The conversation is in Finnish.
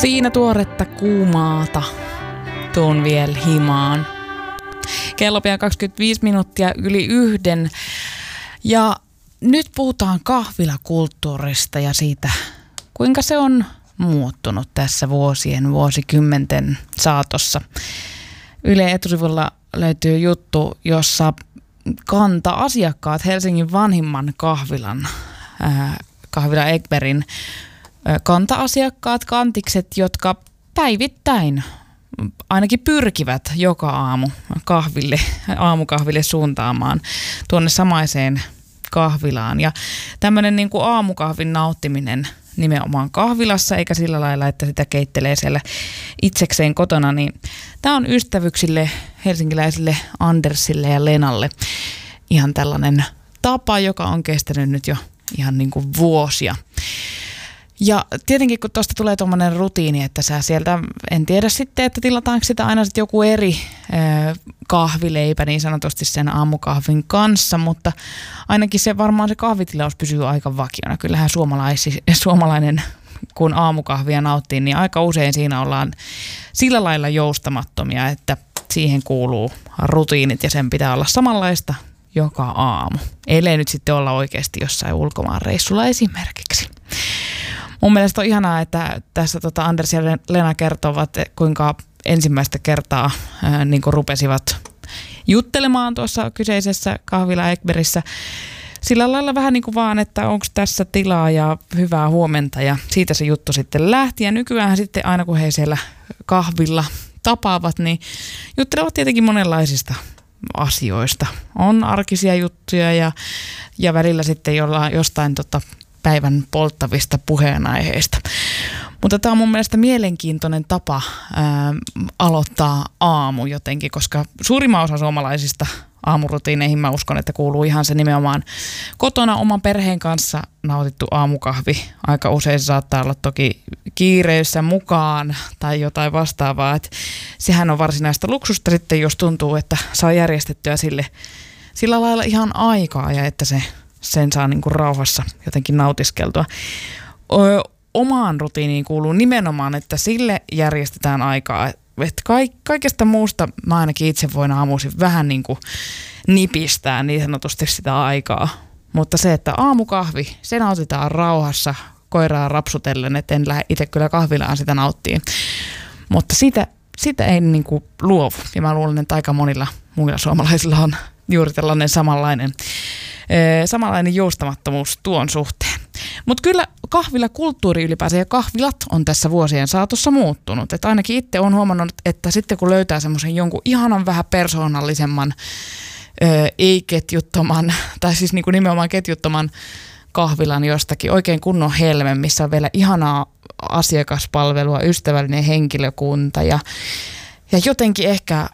Siinä tuoretta kuumaata tuun vielä himaan. Kello pian 25 minuuttia yli 1. Ja nyt puhutaan kahvilakulttuurista ja siitä, kuinka se on muuttunut tässä vuosikymmenten saatossa. Yle etusivulla löytyy juttu, jossa kanta-asiakkaat Helsingin vanhimman kahvilan, kahvila Ekbergin kanta-asiakkaat, kantikset, jotka päivittäin ainakin pyrkivät joka aamu aamukahville suuntaamaan tuonne samaiseen kahvilaan. Ja tämmöinen niin kuin aamukahvin nauttiminen nimenomaan kahvilassa, eikä sillä lailla, että sitä keittelee siellä itsekseen kotona, niin tämä on ystävyksille, helsinkiläisille Andersille ja Lenalle ihan tällainen tapa, joka on kestänyt nyt jo ihan niin kuin vuosia. Ja tietenkin kun tuosta tulee tuommoinen rutiini, että sä sieltä, en tiedä sitten, että tilataanko sitä aina sitten joku eri kahvileipä niin sanotusti sen aamukahvin kanssa, mutta ainakin se varmaan se kahvitilaus pysyy aika vakiona. Kyllähän suomalainen, kun aamukahvia nauttii, niin aika usein siinä ollaan sillä lailla joustamattomia, että siihen kuuluu rutiinit ja sen pitää olla samanlaista joka aamu. Ellei nyt sitten olla oikeasti jossain ulkomaanreissulla esimerkiksi. Mun mielestä on ihanaa, että tässä Anders ja Lena kertovat, kuinka ensimmäistä kertaa niin kuin rupesivat juttelemaan tuossa kyseisessä kahvila Ekbergissä. Sillä lailla vähän niin kuin vaan, että onko tässä tilaa ja hyvää huomenta ja siitä se juttu sitten lähti. Ja nykyään sitten aina kun he siellä kahvilla tapaavat, niin juttelevat tietenkin monenlaisista asioista. On arkisia juttuja ja välillä sitten jostain päivän polttavista puheenaiheista. Mutta tämä on mun mielestä mielenkiintoinen tapa aloittaa aamu jotenkin, koska suurimman osa suomalaisista aamurutiineihin mä uskon, että kuuluu ihan se nimenomaan kotona oman perheen kanssa nautittu aamukahvi. Aika usein se saattaa olla toki kiireessä mukaan tai jotain vastaavaa. Että sehän on varsinaista luksusta sitten, jos tuntuu, että saa järjestettyä sillä lailla ihan aikaa ja että sen saa niin kuin rauhassa jotenkin nautiskeltua. Omaan rutiiniin kuuluu nimenomaan, että sille järjestetään aikaa. Että kaikesta muusta mä ainakin itse voin aamuisin vähän niin kuin nipistää niin sanotusti sitä aikaa. Mutta se, että aamukahvi, se nautitaan rauhassa koiraa rapsutellen, että en lähde itse kyllä kahvilaan sitä nauttiin. Mutta sitä ei niin kuin luovu. Ja mä luulen, että aika monilla muilla suomalaisilla on juuri tällainen samanlainen joustamattomuus tuon suhteen. Mutta kyllä kahvilakulttuuri ylipäänsä ja kahvilat on tässä vuosien saatossa muuttunut. Et ainakin itse olen huomannut, että sitten kun löytää semmoisen jonkun ihanan vähän persoonallisemman, ei-ketjuttoman, tai siis niinku nimenomaan ketjuttoman kahvilan jostakin, oikein kunnon helmen, missä on vielä ihanaa asiakaspalvelua, ystävällinen henkilökunta ja jotenkin ehkä